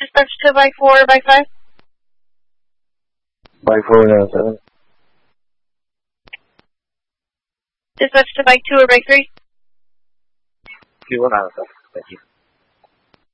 Dispatch to bike 4 or bike 5? Bike 4 now, 7. Dispatch to bike 2 or bike 3? 2 1 out, sir. Thank you.